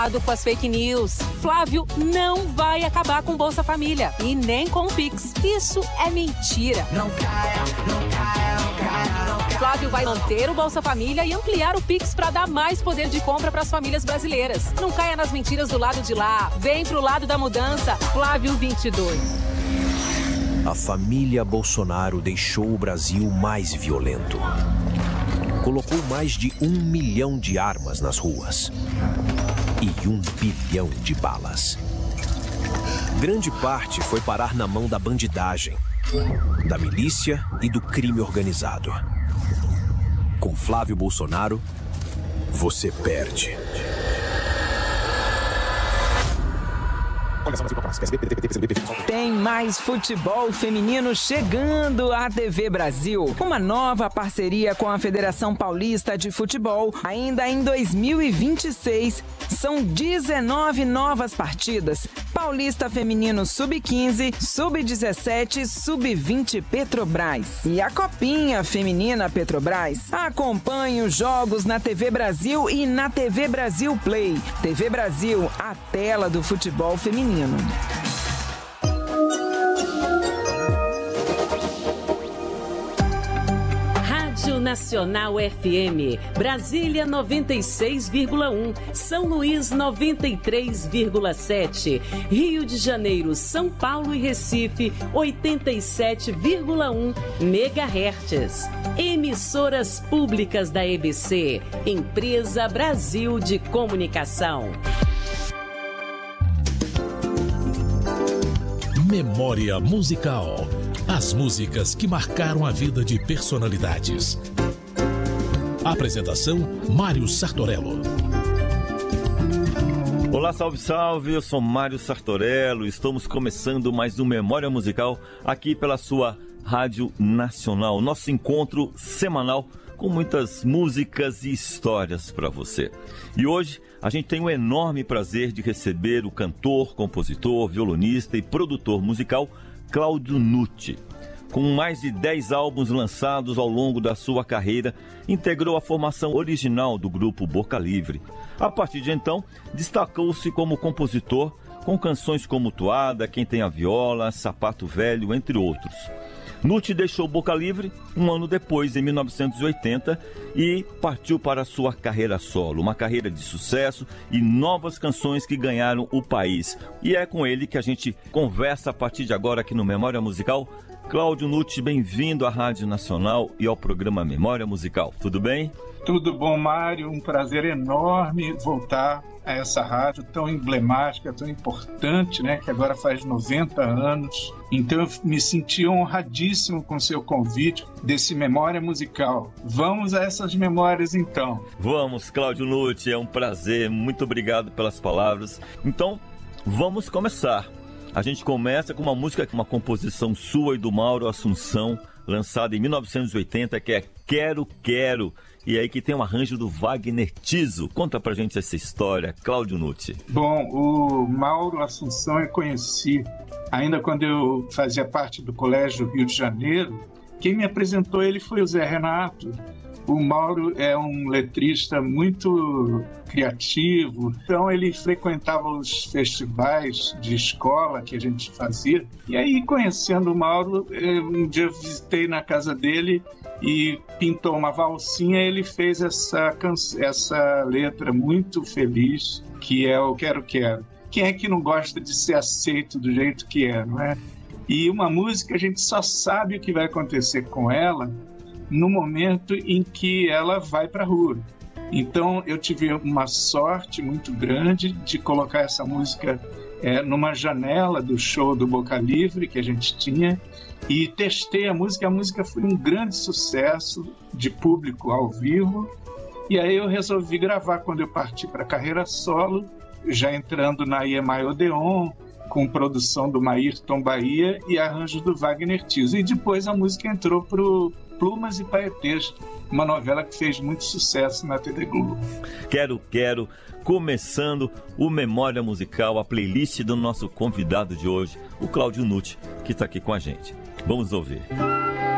Cuidado com as fake news. Flávio não vai acabar com Bolsa Família e nem com o Pix. Isso é mentira. Não caia, não caia, não caia, não caia. Flávio vai manter o Bolsa Família e ampliar o Pix para dar mais poder de compra para as famílias brasileiras. Não caia nas mentiras do lado de lá. Vem pro lado da mudança. Flávio 22. A família Bolsonaro deixou o Brasil mais violento. Colocou mais de 1 milhão de armas nas ruas e 1 bilhão de balas. Grande parte foi parar na mão da bandidagem, da milícia e do crime organizado. Com Flávio Bolsonaro, você perde. Tem mais futebol feminino chegando à TV Brasil. Uma nova parceria com a Federação Paulista de Futebol. Ainda em 2026, são 19 novas partidas. Paulista Feminino Sub-15, Sub-17, Sub-20 Petrobras. E a Copinha Feminina Petrobras. Acompanhe os jogos na TV Brasil e na TV Brasil Play. TV Brasil, a tela do futebol feminino. Rádio Nacional FM, Brasília 96,1, São Luís 93,7, Rio de Janeiro, São Paulo e Recife 87,1 MHz. Emissoras públicas da EBC, Empresa Brasil de Comunicação. Memória musical. As músicas que marcaram a vida de personalidades. Apresentação: Mário Sartorello. Olá, salve, salve, eu sou Mário Sartorello. Estamos começando mais um Memória Musical aqui pela sua Rádio Nacional. Nosso encontro semanal com muitas músicas e histórias para você. E hoje a gente tem o enorme prazer de receber o cantor, compositor, violonista e produtor musical Cláudio Nutti. Com mais de 10 álbuns lançados ao longo da sua carreira, integrou a formação original do grupo Boca Livre. A partir de então, destacou-se como compositor com canções como Toada, Quem Tem a Viola, Sapato Velho, entre outros. Nutti deixou Boca Livre um ano depois, em 1980, e partiu para a sua carreira solo, uma carreira de sucesso e novas canções que ganharam o país. E é com ele que a gente conversa a partir de agora aqui no Memória Musical. Cláudio Nutti, bem-vindo à Rádio Nacional e ao programa Memória Musical. Tudo bem? Tudo bom, Mário. Um prazer enorme voltar a essa rádio tão emblemática, tão importante, né? Que agora faz 90 anos. Então eu me senti honradíssimo com o seu convite desse Memória Musical. Vamos a essas memórias então. Vamos, Cláudio Nutti, é um prazer. Muito obrigado pelas palavras. Então, vamos começar. A gente começa com uma música, uma composição sua e do Mauro Assunção, lançada em 1980, que é Quero, Quero. E aí que tem um arranjo do Wagner Tiso. Conta pra gente essa história, Cláudio Nutti. Bom, o Mauro Assunção eu conheci ainda quando eu fazia parte do Colégio Rio de Janeiro. Quem me apresentou ele foi o Zé Renato. O Mauro é um letrista muito criativo, então ele frequentava os festivais de escola que a gente fazia. E aí, conhecendo o Mauro, um dia eu visitei na casa dele e pintou uma valsinha. Ele fez essa letra muito feliz, que é o Quero, Quero. Quem é que não gosta de ser aceito do jeito que é, não é? E uma música, a gente só sabe o que vai acontecer com ela no momento em que ela vai para a rua. Então eu tive uma sorte muito grande de colocar essa música numa janela do show do Boca Livre que a gente tinha e testei a música foi um grande sucesso de público ao vivo, e aí eu resolvi gravar quando eu parti para a carreira solo, já entrando na EMI Odeon, com produção do Maírton Bahia e arranjo do Wagner Tiso. E depois a música entrou pro Plumas e Paetês, uma novela que fez muito sucesso na TV Globo. Quero, Quero, começando o Memória Musical, a playlist do nosso convidado de hoje, o Cláudio Nutti, que está aqui com a gente. Vamos ouvir.